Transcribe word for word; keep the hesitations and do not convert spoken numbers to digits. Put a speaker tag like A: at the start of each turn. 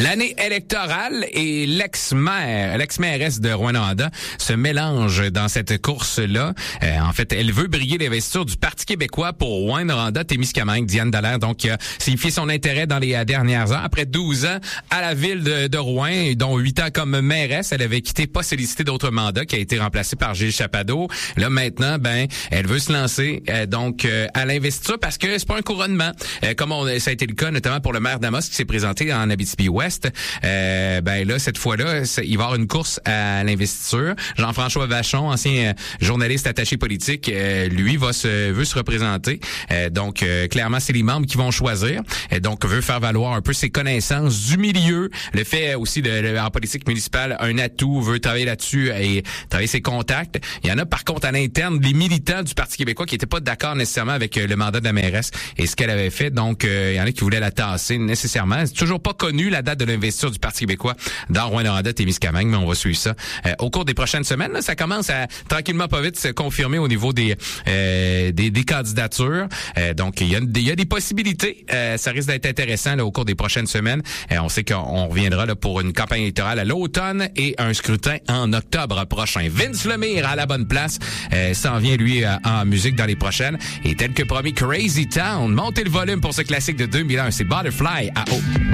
A: L'année électorale et l'ex-maire, l'ex-mairesse de Rouyn-Noranda se mélangent dans cette course-là. Euh, en fait, elle veut briller l'investiture du Parti québécois pour Rouyn-Noranda, Témiscamingue. Diane Dallaire, donc, qui a signifié son intérêt dans les dernières heures. Après douze ans à la ville de, de Rouyn, dont huit ans comme mairesse, elle avait quitté, pas sollicité d'autres mandats, qui a été remplacée par Gilles Chapado. Là, maintenant, ben, elle veut se lancer, euh, donc, euh, à l'investiture parce que c'est pas un couronnement. Euh, comme on, ça a été le cas, notamment pour le maire d'Amos qui s'est présenté en Abitibi-Ouest. Euh, ben là, cette fois-là, il va y avoir une course à l'investiture. Jean-François Vachon, ancien euh, journaliste attaché politique, euh, lui va se veut se représenter. Euh, donc, euh, clairement, c'est les membres qui vont choisir. Euh, donc, veut faire valoir un peu ses connaissances du milieu. Le fait aussi de, de en politique municipale, un atout, veut travailler là-dessus et travailler ses contacts. Il y en a, par contre, à l'interne, les militants du Parti québécois qui n'étaient pas d'accord nécessairement avec euh, le mandat de la mairesse et ce qu'elle avait fait. Donc, euh, il y en a qui voulaient la tasser nécessairement. C'est toujours pas connu la date de l'investiture du Parti québécois dans Rouyn-Noranda, Témiscamingue, mais on va suivre ça euh, au cours des prochaines semaines. Là, ça commence à tranquillement pas vite se confirmer au niveau des euh, des, des candidatures. Euh, donc il y a il y a des possibilités. Euh, ça risque d'être intéressant là, au cours des prochaines semaines. Euh, on sait qu'on reviendra là pour une campagne électorale à l'automne et un scrutin en octobre prochain. Vince Lemire à la bonne place euh, s'en vient lui euh, en musique dans les prochaines. Et tel que promis, Crazy Town. Montez le volume pour ce classique de deux mille un. C'est Butterfly à haut.